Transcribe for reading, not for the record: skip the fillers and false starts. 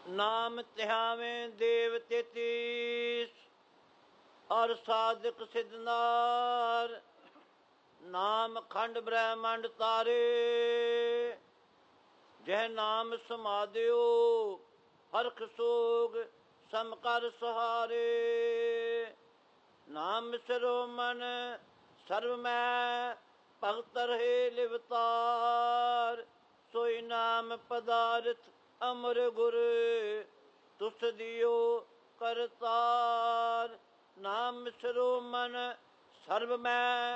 ਨਾਮ ਧਿਆਵੇਂ ਦੇਵ ਤੇਤੀਸ, ਔਰ ਸਾਧਕ ਸਿਧਨਾਰ। ਨਾਮ ਖੰਡ ਬ੍ਰਹਮੰਡ ਤਾਰੇ, ਜਹ ਨਾਮ ਸਮਾਧਿਓ ਹਰਖ ਸੋਗ ਸਮ ਕਰ ਸਹਾਰੇ। ਨਾਮ ਸਿਰੋ ਮਨ ਸਰਬ ਮੈਂ ਭਗਤ ਰਹੇ ਲਿਵਤਾਰ। ਸੋਈ ਨਾਮ ਪਦਾਰਥ ਅਮਰ ਗੁਰ, ਤੁਸ ਦਿਓ ਕਰਤਾਰ। ਨਾਮ ਸਿਰੋ ਮਨ ਸਰਬ ਮੈਂ